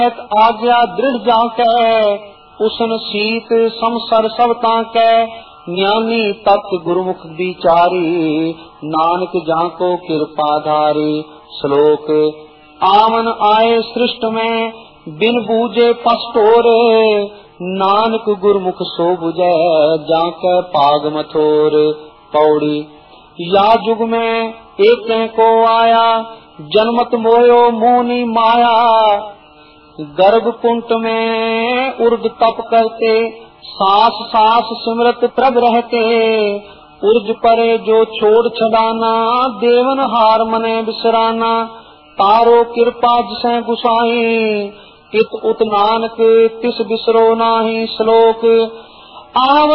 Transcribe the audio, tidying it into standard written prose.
आज्ञा दृढ़ जाके उसन सीत समसर सब ताके ज्ञानी तत् गुरुमुख विचारी नानक जाको कृपा धारी। श्लोक आवन आए सृष्ट में बिन बूझे पस्तोरे नानक गुरुमुख सो बुझे जाके पाग मथोर। पौड़ी या युग में एक को आया जन्मत मोयो मोनी माया गर्भ कुंट में उर्द तप करते सास सास सिमरत प्रभ रहते। उर्ज परे जो छोड़ छड़ाना देवन हार मने बिसराना तारो कृपा जिसे गुसाई इत उत नानक तिस बिसरो नाही। श्लोक आव